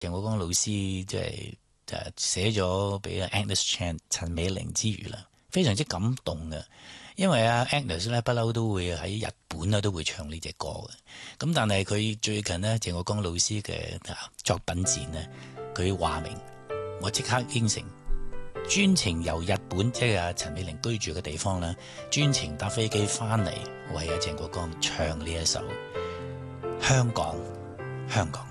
鄭國江老師即係寫咗俾 Agnes Chan 陳美齡之餘啦，非常之感動嘅。因為Agnes 咧不嬲都會喺日本咧都會唱呢隻歌嘅。咁但係佢最近呢，鄭國江老師嘅作品展呢，佢話明我即刻應承，專程由日本即係陳美齡居住嘅地方啦，專程搭飛機翻嚟為鄭國江唱呢一首《香港香港》。